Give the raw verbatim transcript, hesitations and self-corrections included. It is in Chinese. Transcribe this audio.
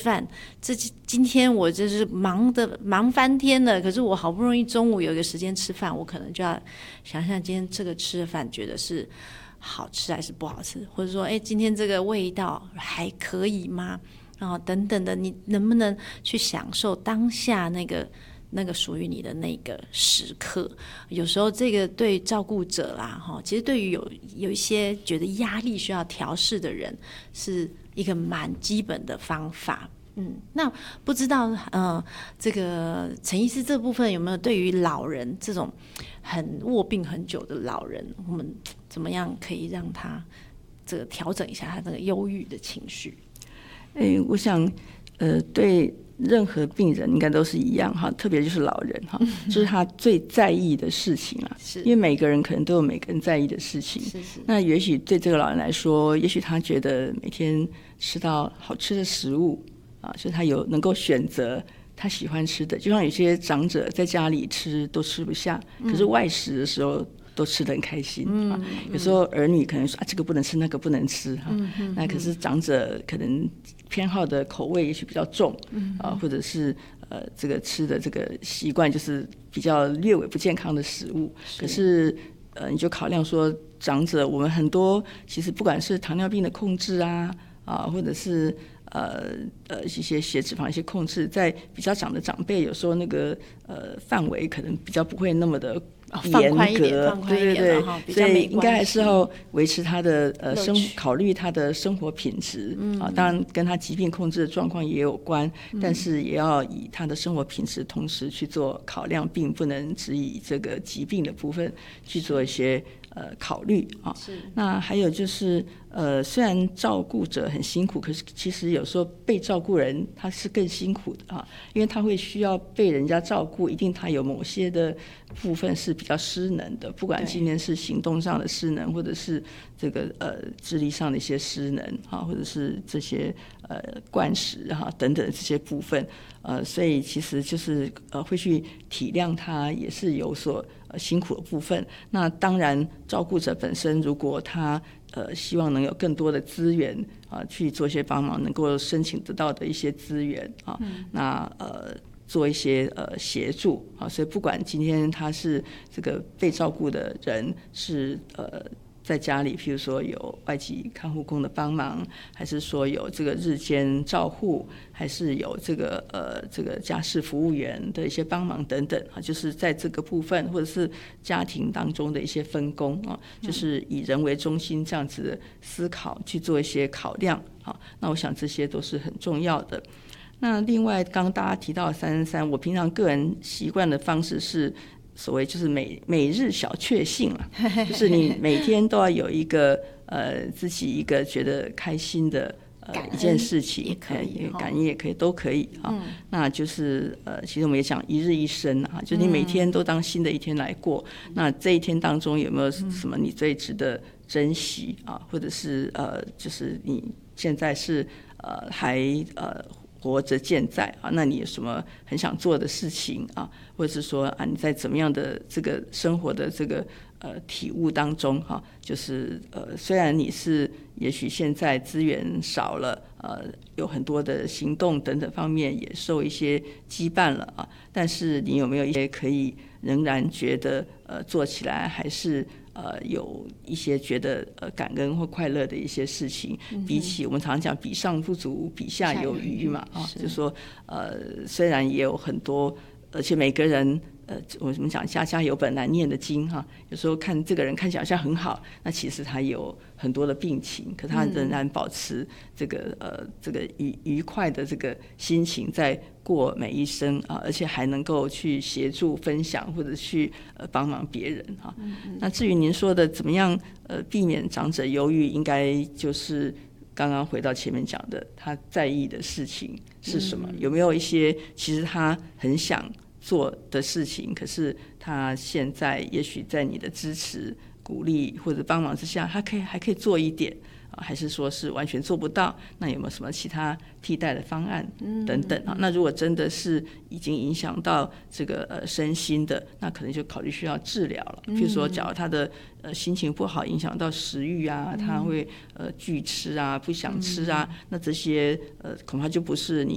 饭，这今天我就是忙的忙翻天了，可是我好不容易中午有一个时间吃饭，我可能就要想想今天这个吃的饭觉得是好吃还是不好吃，或者说哎，今天这个味道还可以吗？然后等等的，你能不能去享受当下那个那个属于你的那个时刻？有时候这个对照顾者啦，其实对于有有一些觉得压力需要调试的人，是一个蛮基本的方法。嗯，那不知道呃，这个陈医师这部分有没有对于老人这种很卧病很久的老人，我们怎么样可以让他这个调整一下他这个忧郁的情绪？ 哎，我想，呃，对任何病人应该都是一样哈，特别就是老人哈，这是他最在意的事情啊。 是， 因为每个人可能都有每个人在意的事情。 是是。 那也许对这个老人来说，也许他觉得每天吃到好吃的食物啊，就是他有能够选择他喜欢吃的，就像有些长者在家里吃都吃不下，可是外食的时候都吃得很开心、嗯啊、有时候儿女可能说啊，这个不能吃那个不能吃、啊嗯嗯、那可是长者可能偏好的口味也许比较重、嗯啊、或者是呃这个吃的这个习惯就是比较略微不健康的食物，是可是呃你就考量说长者我们很多其实不管是糖尿病的控制啊啊或者是呃呃一些血脂肪一些控制，在比较长的长辈有时候那个呃范围可能比较不会那么的严格，对对对，所以应该还是要维持他的呃生考虑他的生活品质、嗯、啊，当然跟他疾病控制的状况也有关、嗯，但是也要以他的生活品质同时去做考量，并不能只以这个疾病的部分去做一些呃考虑啊。是。那还有就是呃，虽然照顾者很辛苦，可是其实有时候被照顾人他是更辛苦的啊，因为他会需要被人家照顾，一定他有某些的部分是比较失能的，不管今天是行动上的失能，或者是这个呃智力上的一些失能啊，或者是这些呃灌食哈、啊、等等这些部分，呃，所以其实就是呃会去体谅他也是有所呃辛苦的部分。那当然，照顾者本身如果他呃希望能有更多的资源啊去做一些帮忙，能够申请得到的一些资源啊，嗯、那呃。做一些呃协助啊，所以不管今天他是这个被照顾的人是呃在家里，譬如说有外籍看护工的帮忙，还是说有这个日间照护，还是有这个呃这个家事服务员的一些帮忙等等啊，就是在这个部分或者是家庭当中的一些分工啊，就是以人为中心这样子的思考去做一些考量啊，那我想这些都是很重要的。那另外刚刚大家提到三三三，我平常个人习惯的方式是所谓就是每每日小确幸啊，就是你每天都要有一个呃自己一个觉得开心的呃一件事情， 也可以、哦、 感恩也可以，都可以啊、嗯。那就是呃其实我们也讲一日一生啊，就是你每天都当新的一天来过、嗯、那这一天当中有没有什么你最值得珍惜啊，或者是呃就是你现在是呃还呃活着健在啊，那你有什么很想做的事情啊，或者是说啊你在怎么样的这个生活的这个呃体悟当中哈、啊，就是呃虽然你是也许现在资源少了，呃有很多的行动等等方面也受一些羁绊了啊，但是你有没有一些可以仍然觉得呃做起来还是呃，有一些觉得呃感恩或快乐的一些事情，嗯、比起我们常常讲比上不足，比下有余嘛啊，就是说呃，虽然也有很多，而且每个人呃，我们讲家家有本难念的经哈、啊，有时候看这个人看起来好像很好，那其实他有很多的病情，可他仍然保持这个、嗯、呃这个愉愉快的这个心情在过每一生啊，而且还能够去协助分享或者去呃帮忙别人哈、啊嗯嗯。那至于您说的怎么样呃避免长者忧郁，应该就是刚刚回到前面讲的，他在意的事情是什么？嗯、有没有一些其实他很想做的事情，可是他现在也许在你的支持、鼓励或者帮忙之下，他可以还可以做一点。还是说是完全做不到，那有没有什么其他替代的方案等等啊？那如果真的是已经影响到这个呃身心的，那可能就考虑需要治疗了。比如说假如他的呃心情不好，影响到食欲啊，他会呃拒吃啊，不想吃啊，那这些呃恐怕就不是你